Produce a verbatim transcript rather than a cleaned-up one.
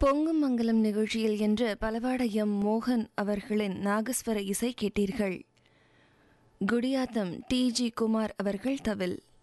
பொங்கும் மங்கலம் நிகழ்ச்சியில் என்று பலவாட எம் மோகன் அவர்களின் நாகஸ்வர இசை கேட்டீர்கள். குடியாத்தம் டி ஜி குமார் அவர்கள் தவில்.